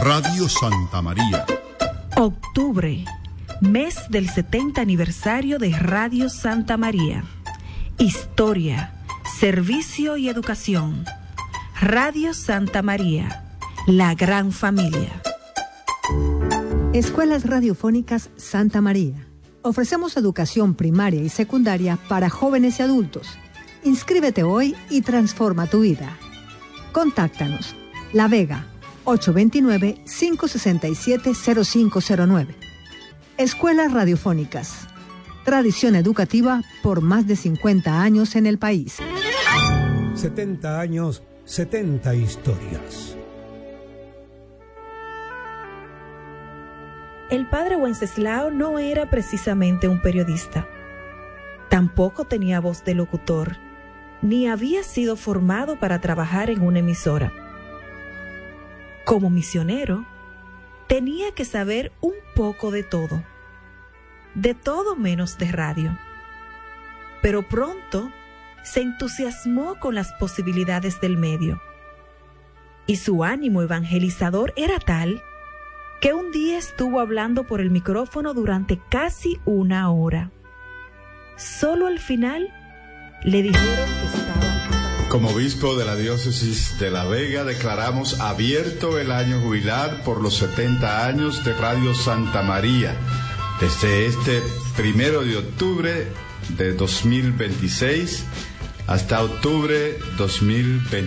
Radio Santa María. Octubre, mes del 70 aniversario de Radio Santa María. Historia, servicio y educación. Radio Santa María, la gran familia. Escuelas Radiofónicas Santa María. Ofrecemos educación primaria y secundaria para jóvenes y adultos. Inscríbete hoy y transforma tu vida. Contáctanos. La Vega, 829-567-0509. Escuelas Radiofónicas. Tradición educativa por más de 50 años en el país. 70 años, 70 historias. El padre Wenceslao no era precisamente un periodista. Tampoco tenía voz de locutor, ni había sido formado para trabajar en una emisora. Como misionero, tenía que saber un poco de todo menos de radio. Pero pronto se entusiasmó con las posibilidades del medio. Y su ánimo evangelizador era tal que un día estuvo hablando por el micrófono durante casi una hora. Solo al final le dijeron que estaba... Como obispo de la diócesis de La Vega, declaramos abierto el año jubilar por los 70 años de Radio Santa María. Desde este 1 de octubre de 2026 hasta octubre 2026.